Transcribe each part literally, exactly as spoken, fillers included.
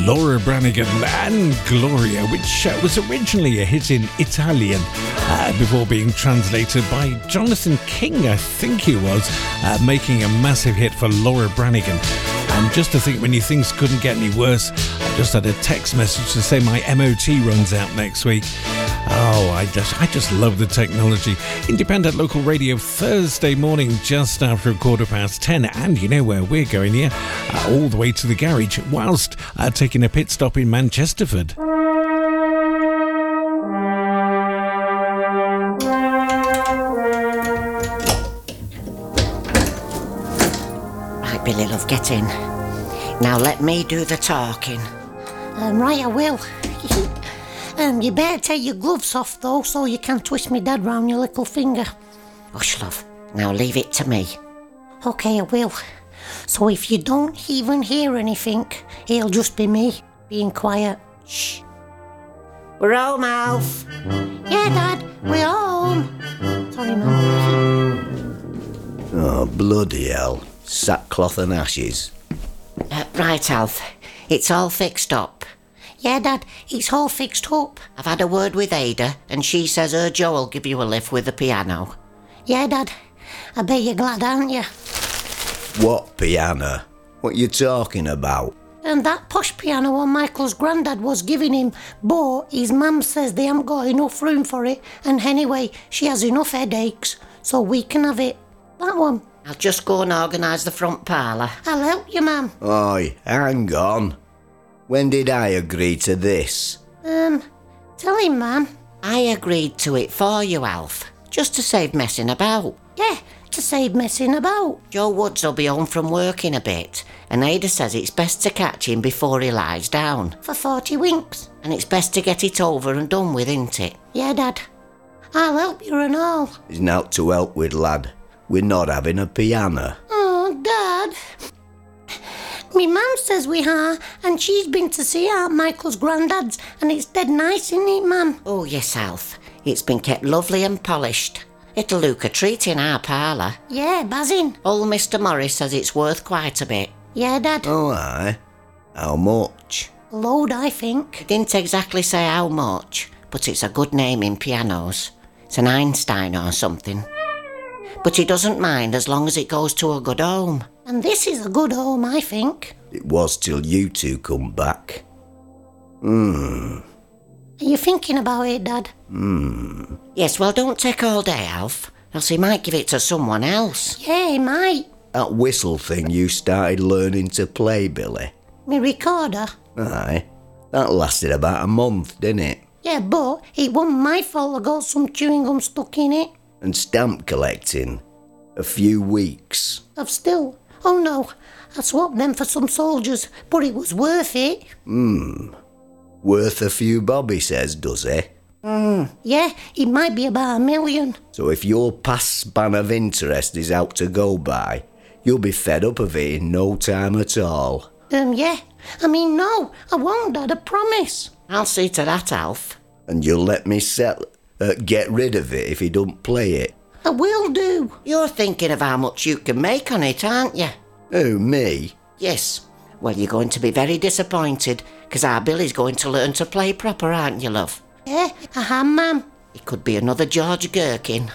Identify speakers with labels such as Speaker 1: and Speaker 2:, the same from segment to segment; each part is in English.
Speaker 1: Laura Branigan and Gloria, which uh, was originally a hit in Italian uh, before being translated by Jonathan King, I think he was, uh, making a massive hit for Laura Branigan. And just to think, when you things couldn't get any worse, I just had a text message to say my M O T runs out next week. Oh, I just, I just love the technology. Independent local radio Thursday morning just after a quarter past ten. And you know where we're going here? Uh, all the way to the garage whilst uh, taking a pit stop in Manchesterford.
Speaker 2: Right, Billy, love, get in. Now let me do the talking.
Speaker 3: Um, right, I will. Um, you better take your gloves off, though, so you can twist me dad round your little finger.
Speaker 2: Hush, love. Now leave it to me.
Speaker 3: OK, I will. So if you don't even hear anything, it'll just be me being quiet.
Speaker 2: Shh. We're home, Alf.
Speaker 3: Yeah, Dad, we're home. Sorry, Mum.
Speaker 4: Oh, bloody hell. Sackcloth and ashes.
Speaker 2: Uh, right, Alf. It's all fixed up.
Speaker 3: Yeah, Dad, it's all fixed up.
Speaker 2: I've had a word with Ada, and she says her Joe will give you a lift with the piano.
Speaker 3: Yeah, Dad. I bet you're glad, aren't you?
Speaker 4: What piano? What you talking about?
Speaker 3: And that posh piano one Michael's granddad was giving him, but his mum says they haven't got enough room for it, and anyway, she has enough headaches, so we can have it. That one.
Speaker 2: I'll just go and organise the front parlour.
Speaker 3: I'll help you, Mum.
Speaker 4: Oi, hang on. When did I agree to this?
Speaker 3: Um, tell him, Mum.
Speaker 2: I agreed to it for you, Alf, just to save messing about.
Speaker 3: Yeah, to save messing about.
Speaker 2: Joe Woods will be home from work in a bit, and Ada says it's best to catch him before he lies down.
Speaker 3: For forty winks.
Speaker 2: And it's best to get it over and done with, isn't it?
Speaker 3: Yeah, Dad. I'll help you and all.
Speaker 4: There's naught to help with, lad. We're not having a piano.
Speaker 3: Oh, Dad. Me mum says we are, and she's been to see Aunt Michael's granddad's, and it's dead nice, isn't it, Mum?
Speaker 2: Oh, yes, Alf. It's been kept lovely and polished. It'll look a treat in our parlour.
Speaker 3: Yeah, buzzing.
Speaker 2: Old Mister Morris says it's worth quite a bit.
Speaker 3: Yeah, Dad.
Speaker 4: Oh, aye. How much?
Speaker 3: A load, I think.
Speaker 2: He didn't exactly say how much, but it's a good name in pianos. It's an Einstein or something. But he doesn't mind as long as it goes to a good home.
Speaker 3: And this is a good home, I think.
Speaker 4: It was till you two come back. Hmm.
Speaker 3: Are you thinking about it, Dad?
Speaker 4: Hmm.
Speaker 2: Yes, well, don't take all day, Alf, else he might give it to someone else.
Speaker 3: Yeah, he might.
Speaker 4: That whistle thing you started learning to play, Billy.
Speaker 3: Me recorder?
Speaker 4: Aye. That lasted about a month, didn't it?
Speaker 3: Yeah, but it wasn't my fault I got some chewing gum stuck in it.
Speaker 4: And stamp collecting. A few weeks.
Speaker 3: I've still... Oh no, I swapped them for some soldiers, but it was worth it.
Speaker 4: Hmm. Worth a few bob, he says, does he?
Speaker 3: Hmm. Yeah, it might be about a million.
Speaker 4: So if your past span of interest is out to go by, you'll be fed up of it in no time at all.
Speaker 3: Um, yeah. I mean, no, I won't, Dad, I promise.
Speaker 2: I'll see to that, Alf.
Speaker 4: And you'll let me sell, uh, get rid of it if he don't play it?
Speaker 3: I will do.
Speaker 2: You're thinking of how much you can make on it, aren't you?
Speaker 4: Who, me?
Speaker 2: Yes. Well, you're going to be very disappointed, because our Billy's going to learn to play proper, aren't you, love?
Speaker 3: Yeah, I am, Mum.
Speaker 2: It could be another George Gherkin.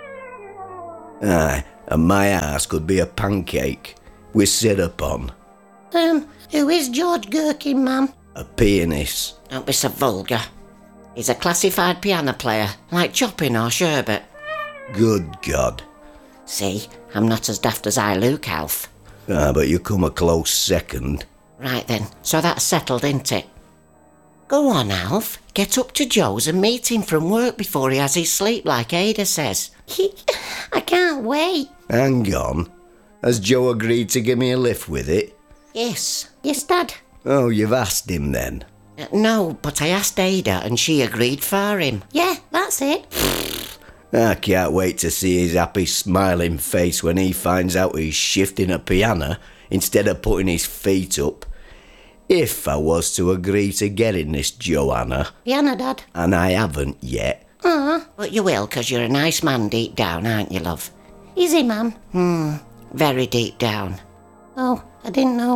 Speaker 4: Aye, and my ass could be a pancake with syrup on.
Speaker 3: Um, who is George Gherkin, Mum?
Speaker 4: A pianist.
Speaker 2: Don't be so vulgar. He's a classified piano player, like Chopin or Sherbet.
Speaker 4: Good God.
Speaker 2: See, I'm not as daft as I look, Alf.
Speaker 4: Ah, but you come a close second.
Speaker 2: Right then, so that's settled, isn't it? Go on, Alf. Get up to Joe's and meet him from work before he has his sleep, like Ada says.
Speaker 3: I can't wait.
Speaker 4: Hang on. Has Joe agreed to give me a lift with it?
Speaker 2: Yes.
Speaker 3: Yes, Dad.
Speaker 4: Oh, you've asked him then?
Speaker 2: Uh, no, but I asked Ada and she agreed for him.
Speaker 3: Yeah, that's it.
Speaker 4: I can't wait to see his happy smiling face when he finds out he's shifting a piano instead of putting his feet up. If I was to agree to getting this Joanna.
Speaker 3: Piano, Dad.
Speaker 4: And I haven't yet.
Speaker 3: Uh-huh.
Speaker 2: But you will, because you're a nice man deep down, aren't you, love?
Speaker 3: Is he, Mum?
Speaker 2: Hmm, very deep down.
Speaker 3: Oh, I didn't know.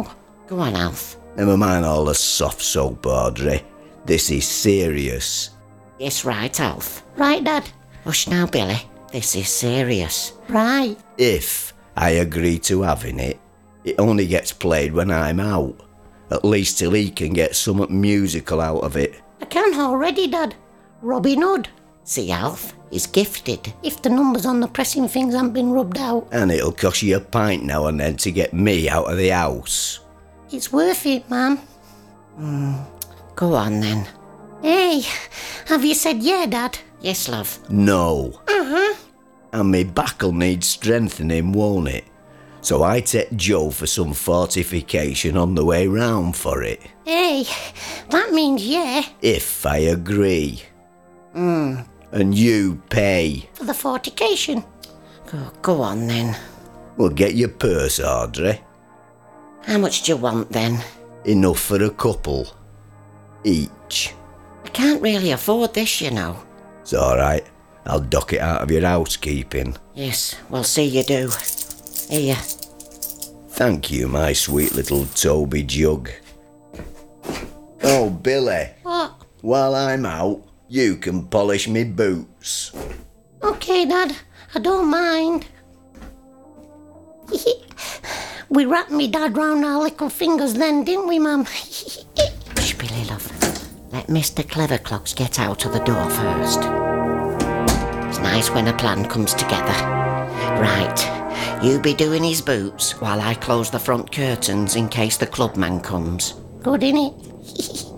Speaker 2: Go on, Alf.
Speaker 4: Never mind all the soft soap, Audrey. This is serious.
Speaker 2: Yes, right, Alf.
Speaker 3: Right, Dad?
Speaker 2: Hush now, Billy. This is serious.
Speaker 3: Right.
Speaker 4: If I agree to having it, it only gets played when I'm out. At least till he can get something musical out of it.
Speaker 3: I can already, Dad. Robin Hood.
Speaker 2: See, Alf is gifted.
Speaker 3: If the numbers on the pressing things haven't been rubbed out.
Speaker 4: And it'll cost you a pint now and then to get me out of the house.
Speaker 3: It's worth it, Mum.
Speaker 2: Mm, go on then.
Speaker 3: Hey, have you said yeah, Dad?
Speaker 2: Yes, love.
Speaker 4: No.
Speaker 3: Uh-huh.
Speaker 4: And me back'll need strengthening, won't it? So I take Joe for some fortification on the way round for it.
Speaker 3: Hey, that means yeah.
Speaker 4: If I agree.
Speaker 2: Hmm.
Speaker 4: And you pay.
Speaker 3: For the fortification.
Speaker 2: Go, go on then.
Speaker 4: Well, get your purse, Audrey.
Speaker 2: How much do you want then?
Speaker 4: Enough for a couple. Each.
Speaker 2: I can't really afford this, you know.
Speaker 4: It's alright. I'll dock it out of your housekeeping.
Speaker 2: Yes, we'll see you do. Here.
Speaker 4: Thank you, my sweet little Toby Jug. Oh, Billy.
Speaker 3: What?
Speaker 4: While I'm out, you can polish me boots.
Speaker 3: Okay, Dad. I don't mind. We wrapped me Dad round our little fingers then, didn't we, Mum?
Speaker 2: Shh, Billy, love. Let Mister Cleverclogs get out of the door first. It's nice when a plan comes together. Right, you be doing his boots while I close the front curtains in case the clubman comes.
Speaker 3: Good, innit?